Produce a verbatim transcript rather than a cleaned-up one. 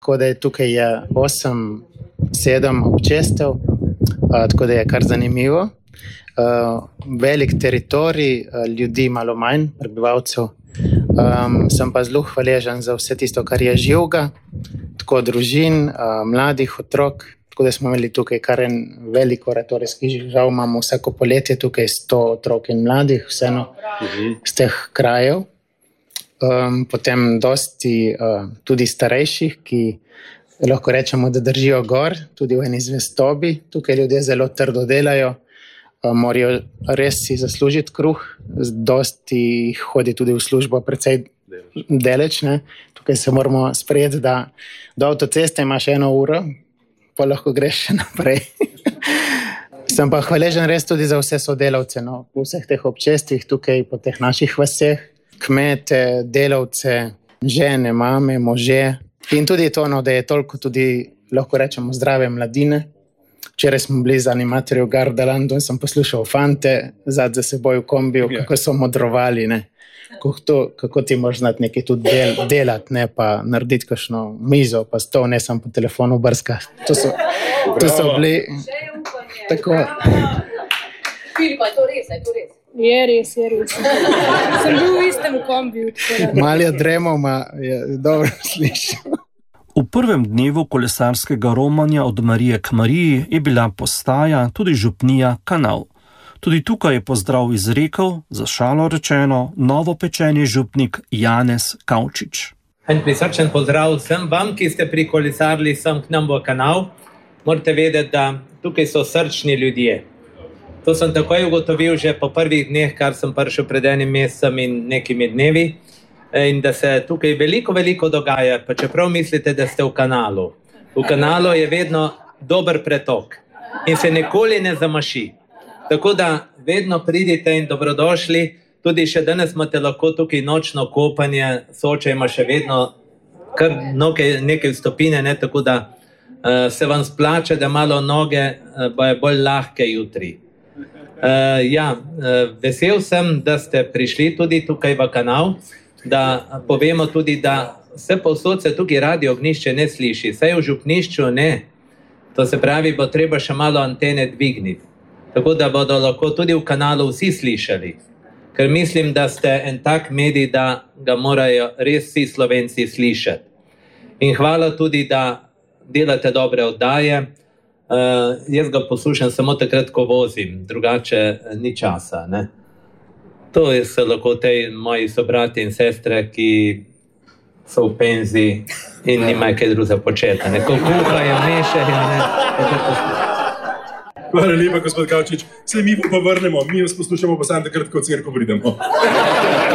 Tako da je tukaj je osem, sedem občestev, tako da je kar zanimivo. Velik teritorij, ljudi malo manj, prebivalcev. Sem pa zelo hvaležen za vse tisto, kar je živega, tako družin, mladih, otrok. Tako da smo imeli tukaj kar en velik oratorijski žal, imamo vsako poletje tukaj sto otrok in mladih, vseeno z teh krajev. Um, potem dosti uh, tudi starejših, ki lahko rečemo, da držijo gor, tudi v eni zvestobi. Tukaj ljudje zelo trdo delajo, uh, morajo res si zaslužiti kruh, dosti jih hodi tudi v službo precej deleč, ne? Tukaj se moramo sprejeti, da do avtoceste imaš eno uro, pa lahko greš še naprej. Sem pa hvaležen res tudi za vse sodelavce, no, v vseh teh občestvih, tukaj po teh naših vaseh, kmete, delavce, žene, mame, može. In tudi to, no, da je toliko tudi, lahko rečemo, zdrave mladine. Včeraj smo bili z animatorjev Gardalandu in sem poslušal fante, zad za seboj v kombiju, kako so modrovali, ne. Kako, to, kako ti moraš znati nekaj tudi del, delati, ne pa narediti kakšno mizo, pa stol, ne sam po telefonu brskati. To so, to so bili tako. Filip, je to res, je to res? Je res, je res. Sem bil v istem kombiju. Malja dremoma je dobro slišal. V prvem dnevu kolesarskega romanja od Marije k Mariji je bila postaja tudi župnija Kanal. Tudi tukaj je pozdrav izrekel, za šalo rečeno, novopečeni župnik Janez Kavčič. En prisrčen pozdrav vsem vam, ki ste prikolesarili sem k nam v Kanal. Morate vedeti, da tukaj so srčni ljudje. To sem takoj ugotovil že po prvih dneh, kar sem prišel pred enim mesecem in nekimi dnevi. In da se tukaj veliko, veliko dogaja, pa čeprav mislite, da ste v Kanalu. V Kanalu je vedno dober pretok in se nikoli ne zamaši. Tako da vedno pridite in dobrodošli. Tudi še danes imate lahko tukaj nočno kopanje, Soča ima še vedno kar nekaj stopine, ne, tako da uh, se vam splača, da malo noge uh, bojo bolj lahke jutri. Uh, ja, uh, vesel sem, da ste prišli tudi tukaj v Kanal, da povemo tudi, da vse povsod se tukaj radio Ognjišče ne sliši, saj v župnišču ne. To se pravi, bo treba še malo antene dvigniti. Tako da bodo lahko tudi v Kanalu vsi slišali. Ker mislim, da ste en tak medij, da ga morajo res vsi Slovenci slišati. In hvala tudi, da delate dobre oddaje. Uh, jaz ga poslušam samo takrat, ko vozim, drugače ni časa. Ne? To so lahko tej moji sobrati in sestre, ki so v penziji in nimajo kaj druga početi. Ko kuhajo, mešajo, ne. Hvala lepa, gospod Kavčič. Se mi pa vrnemo, mi vas poslušamo pa sam takrat, ko v cerkev pridemo.